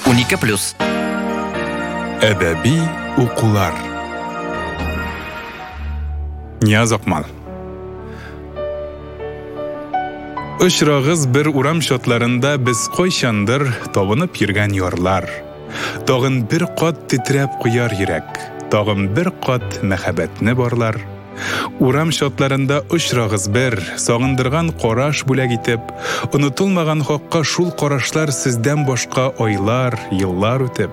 12+. Әдәби укулар. Нияз Акмал. Ышрагыз бер урам шотларында без койшандыр табынып йөргән ярлар. Тагын бер кат титрәп куяр йөрәк. Тагын бер кат мәхәббәтне барлар. Урам шотларында ышрагыз бер, сагындырган караш бүләк итеп, унутылмаган хакка шул карашлар сездән башка айлар, еллар үтеп.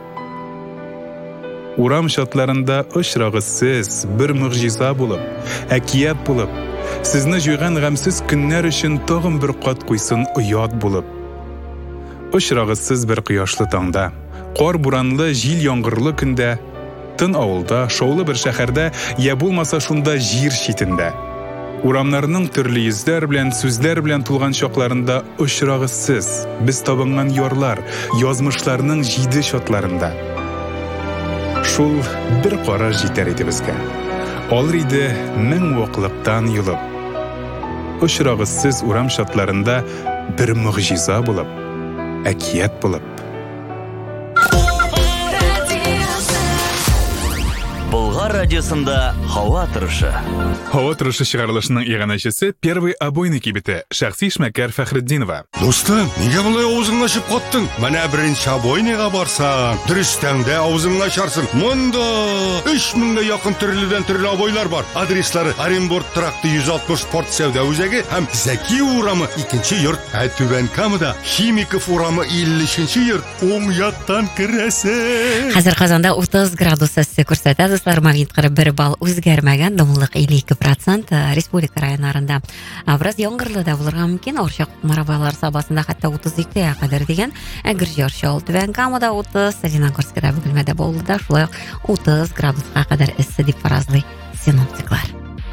Урам шотларында ышрагыз сез бер мөгъҗиза булып, әкият булып, сезне җыйган гамсыз көннәр өчен тагын бер кат куйсын оят булып. Ышрагыз сез бер кояшлы таңда, кар буранлы, җил яңгырлы көндә, тын авылда, шаулы бер шәһәрдә, я булмаса шунда җир читендә. Урамнарның төрле йөзләр белән, сүзләр белән тулган чакларында ышрагыз сез, без табынган ярлар, язмышларның җиде шотларында. Шул бер караш җитәр иде безгә. Алыр иде мең ваклыктан юлып. Ышрагыз сез урам шотларында бер мөгъҗиза булып, әкият булып. Болгар радиосында Һава торышы. Һава торышы чыгарылышының иганәчесе Первый обойный кибете шәхси эшмәкәр Фәхретдинова. Достым, нигә булай авызыңны ачып каттың? Менә беренче обойныйга барсаң, дөрестәңдә авызыңны ачарсың. Монда 3000-гә якын төрледән төрле обойлар бар. Адреслары: Оренбург тракты 160 спорт сәүдә үзәге һәм Зәки урамы 2нче йорт. Түбән Камада Химиков урамы 50нче йорт. Уң яктан керәсе. Хәзер Казанда 30 градус исә күрсәтә. Термометр 1 балл үзгәрмәгән, дымлык 52%, республика районнарында бераз яңгырлы да булырга мөмкин. Орчак Маравайлар сабасында хәтта 32-гә кадәр дигән. Әгер җарчал Түбән Камада 30, Лениногорскида бөгелмәдә булды да, шулай 30 градуска кадәр эссе дип фаразлый синоптиклар.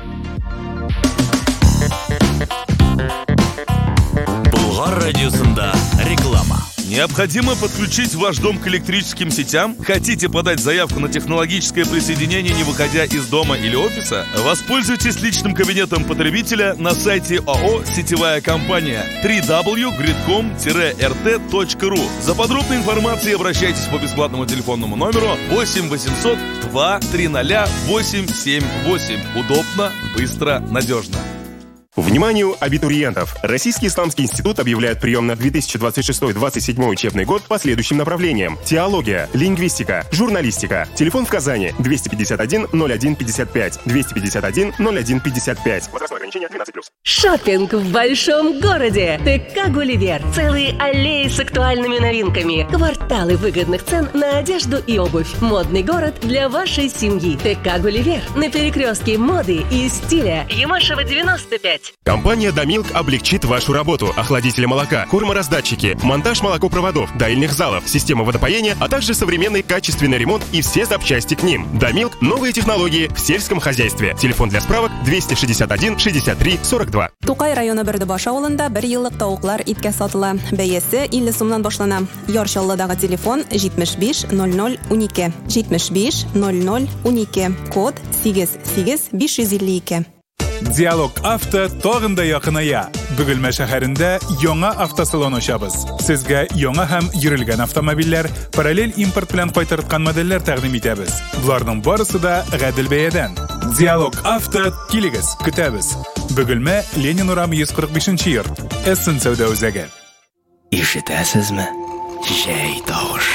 Болгар радиосында реклама. Необходимо подключить ваш дом к электрическим сетям? Хотите подать заявку на технологическое присоединение, не выходя из дома или офиса? Воспользуйтесь личным кабинетом потребителя на сайте ООО «Сетевая компания» www.gridcom-rt.ru. За подробной информацией обращайтесь по бесплатному телефонному номеру 8 800 230 878. Удобно, быстро, надежно. Вниманию абитуриентов! Российский исламский институт объявляет прием на 2026-27 учебный год по следующим направлениям: теология, лингвистика, журналистика. Телефон в Казани 251 01 55, 251 01 55. Возрастное ограничение 12+. Шоппинг в большом городе. ТК Гулливер. Целые аллеи с актуальными новинками. Кварталы выгодных цен на одежду и обувь. Модный город для вашей семьи. ТК Гулливер. На перекрестке моды и стиля. Ямашева 95. Компания «Дамилк» облегчит вашу работу. Охладители молока, кормораздатчики, монтаж молокопроводов, доильных залов, система водопоения, а также современный качественный ремонт и все запчасти к ним. «Дамилк» — новые технологии в сельском хозяйстве. Телефон для справок 261 63 42. Тукай районы Бердебаш авылында 1 еллык тавыклар иткә сатыла. Бәясе 50 сумнан башлана. Ярчаллыдагы телефон 75 00 12. 75 00 12. Код 88552. Диалог авто тагын да якыная. Бөгелмә шәһәрендә яңа автосалон ачабыз. Сезгә яңа һәм йөрелгән автомобильләр, параллель импорт белән кайтарткан модельләр тәкъдим итәбез. Буларның барысы да гадел бәядән. Диалог авто, килегез, көтәбез. Бөгелмә Ленин урамы 145нче йорт. Эссен сәүдә үзәге. Ишетәсезме? Җәй тавышы.